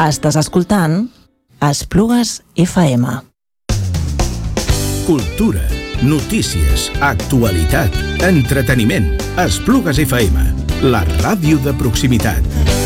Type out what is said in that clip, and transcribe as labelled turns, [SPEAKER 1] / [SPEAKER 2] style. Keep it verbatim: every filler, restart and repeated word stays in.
[SPEAKER 1] Estàs escoltant Esplugues F M.
[SPEAKER 2] Cultura, notícies, actualitat, entreteniment. Esplugues F M, la ràdio de proximitat.